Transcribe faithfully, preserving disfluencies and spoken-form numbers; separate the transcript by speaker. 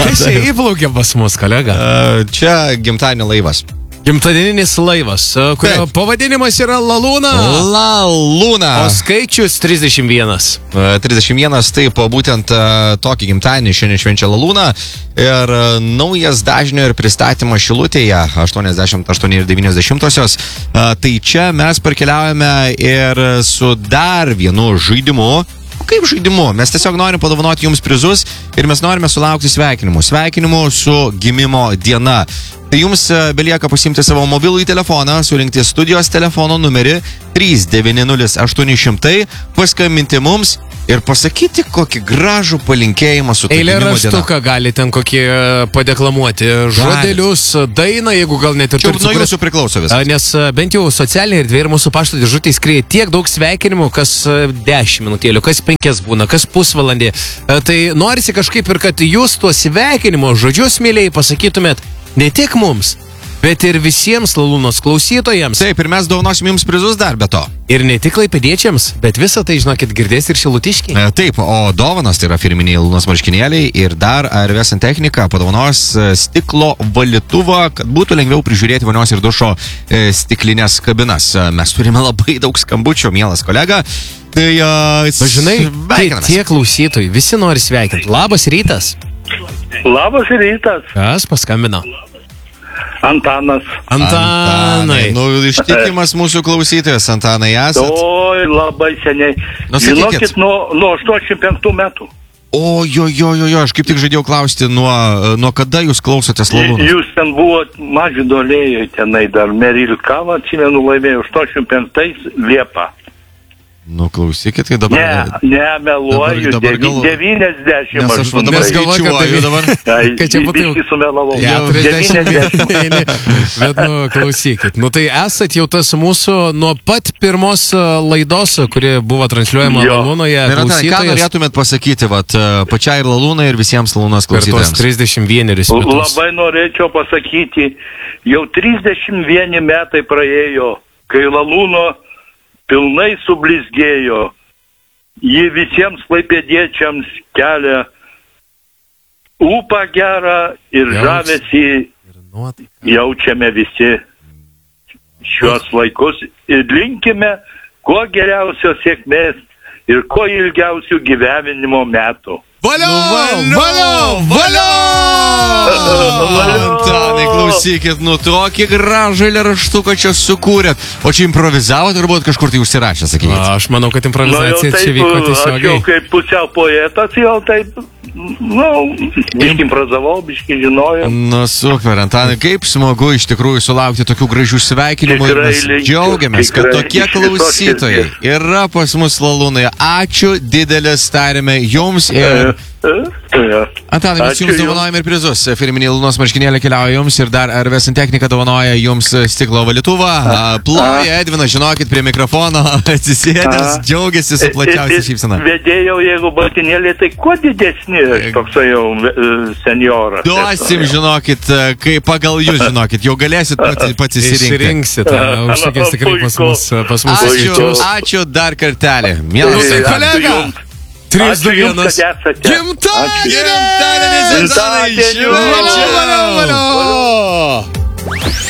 Speaker 1: Kas čia įplaukė pas mus, kolega?
Speaker 2: Čia gimtadienio laivas.
Speaker 1: Gimtadieninis laivas, kurio Taip. pavadinimas yra Lalūna.
Speaker 2: Lalūna.
Speaker 1: O skaičius trisdešimt vienas.
Speaker 2: trisdešimt vienas, taip, būtent tokį gimtadienį šiandien švenčia Lalūna. Ir naujas dažnio ir pristatymas Šilutėje, aštuoniasdešimt aštuoni ir devyniasdešimtosios. Tai čia mes parkeliaujame ir su dar vienu žaidimu. Kaip žaidimu? Mes tiesiog norim padovanoti jums prizus ir mes norime sulaukti sveikinimų. Sveikinimų su gimimo diena. Tai jums belieka pasimti savo mobilųjį telefoną, surinkti studijos telefono numerį trys devyni nulis aštuoni šimtai, paskambinti mums ir pasakyti kokį gražų palinkėjimą su gimimo diena.
Speaker 1: Eilėraštuką gali ten kokį padeklamuoti, žodelius, dainą, jeigu gal net ir
Speaker 2: čia nuo jūsų priklauso viskas.
Speaker 1: Nes bent jau socialiniai erdvė ir mūsų pašto dėžutė skrieja tiek daug sveikinimų, kas dešimt minutėlių, kas penkias būna, kas pusvalandį. Tai norisi kažkaip ir kad jūs tuos sveikinimo žodžius, mėlyjei, pasakytumėt ne tik mums, bet ir visiems Lalūnos klausytojams.
Speaker 2: Taip, ir mes dovanosim jums prizus dar be to.
Speaker 1: Ir ne tik klaipėdiečiams, bet visą tai, žinokit, girdės ir šilutiškiai.
Speaker 2: E, taip, o dovanos tai yra firminiai Lalūnos marškinėliai ir dar A R V Santechnika padovanos stiklo valytuvą, kad būtų lengviau prižiūrėti vonios ir dušo e, stiklinės kabinas. Mes turime labai daug skambučių, mielas kolega. Tai, uh,
Speaker 1: žinai, tie, tie klausytojai, visi nori sveikinti. Labas rytas.
Speaker 3: Labas rytas.
Speaker 1: Kas paskambino?
Speaker 3: Antanas.
Speaker 1: Antanai.
Speaker 2: Nu, ištikimas mūsų klausytojas, Antanai, esat?
Speaker 3: Oi, labai seniai.
Speaker 2: Nu,
Speaker 3: žinokit, nuo, nuo aštuoniasdešimt penktų metų.
Speaker 2: O, jo, jo, jo, jo, aš kaip tik žadėjau klausti, nuo, nuo kada jūs klausotės Lalūnos?
Speaker 3: Jūs ten buvot Mažvidolėje, tenai dar Merilkava, atsimenu, laimėjau aštuoniasdešimt penktais Liepą.
Speaker 2: Nu, klausykit, tai dabar...
Speaker 3: Ne, ne, meluoju,
Speaker 2: dabar, dabar
Speaker 3: devyniasdešimt.
Speaker 2: Nes aš va dabar skaičiuoju dabar.
Speaker 3: Kad čia būtų... Biškį sumelavau.
Speaker 1: devyniasdešimt. Bet, nu, klausykit. Nu, tai esat jau tas mūsų nuo pat pirmos laidos, kuri buvo transliuojama Lalūnoje.
Speaker 2: Ką norėtumėt pasakyti, vat, pačiai ir Lalūnai ir visiems Lalūnos klausytojams?
Speaker 1: Per tos trisdešimt vienerius metus.
Speaker 3: Labai norėčiau pasakyti, jau trisdešimt vieni metai praėjo, kai Lalūno pilnai sublizgėjo, ji visiems klaipėdiečiams kelia ūpą gerą ir žavesį jaučiame visi šiuos laikus ir linkime kuo geriausios sėkmės ir kuo ilgiausių gyvenimo metų.
Speaker 2: Valio! Valio! Valio! Antanai, klausykit, nu tokį gražų eilėraštuką čia sukūrėt. O čia improvizavot ar buvot kažkur tai užsirašę, sakykit?
Speaker 1: Aš manau, kad improvizacija nu, čia vyko tiesiogiai.
Speaker 3: Aš jau kaip pusiau poetas, jau taip, nu, biškį improvizavau, biškį žinojau.
Speaker 2: Nu, super, Antanai, kaip smagu iš tikrųjų sulaukti tokių gražių sveikinimų ir mes džiaugiamės, kad tokie klausytojai yra pas mus Lalūnoje. Ačiū didelis, tarėme jums ir... Antanai, mes jums dovanojame ir prizus. Firminiai Lalūnos marškinėliai keliauja jums ir dar A R V Santechnika dovanoja jums stiklo valytuvą. Ploja Edvinas, žinokit, prie mikrofono atsisėdęs, džiaugiasi su plačiausia šypsena.
Speaker 3: Vedėjau, jeigu baltinėliai, tai kuo didesni toksai jau senjoras.
Speaker 2: Duosim, žinokit, kai pagal jūs, žinokit, jau galėsit pats, pats įsirinkti.
Speaker 1: Išsirinksit, užsikės tikrai pas mus. Pas mus
Speaker 2: ačiū, ačiū dar kartelį. Mielas kolega.
Speaker 1: trys du vienas.
Speaker 2: Gimtadienis! Gimtadienis! Gimtadienis!